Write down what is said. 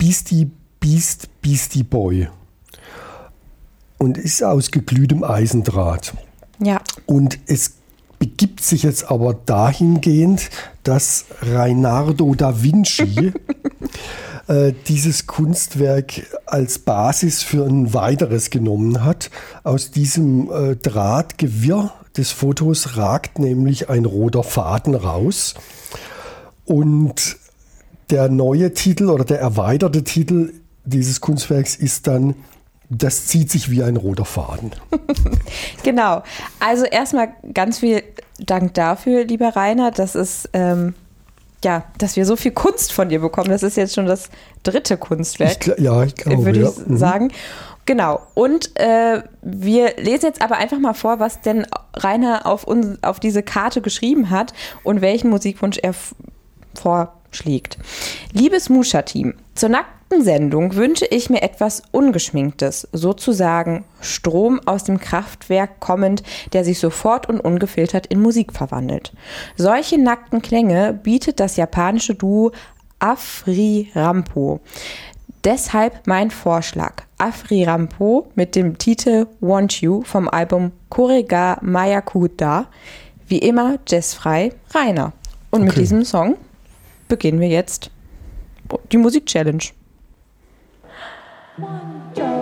Beastie Boy und ist aus geglühtem Eisendraht. Ja. Und es begibt sich jetzt aber dahingehend, dass Leonardo da Vinci dieses Kunstwerk als Basis für ein weiteres genommen hat. Aus diesem Drahtgewirr des Fotos ragt nämlich ein roter Faden raus. Und der neue Titel oder der erweiterte Titel dieses Kunstwerks ist dann: Das zieht sich wie ein roter Faden. Genau. Also erstmal ganz viel Dank dafür, lieber Rainer. Das ist, dass wir so viel Kunst von dir bekommen. Das ist jetzt schon das 3. Kunstwerk. Ich glaube, würde ich sagen. Genau. Und wir lesen jetzt aber einfach mal vor, was denn Rainer auf diese Karte geschrieben hat und welchen Musikwunsch er vorschlägt. Liebes Musha-Team, zur nackten Sendung wünsche ich mir etwas Ungeschminktes, sozusagen Strom aus dem Kraftwerk kommend, der sich sofort und ungefiltert in Musik verwandelt. Solche nackten Klänge bietet das japanische Duo Afri-Rampo. Deshalb mein Vorschlag: Afri-Rampo mit dem Titel Want You vom Album Korega Mayakuda. Wie immer jazzfrei Rainer. Und mit diesem Song beginnen wir jetzt die Musik-Challenge. 1, 2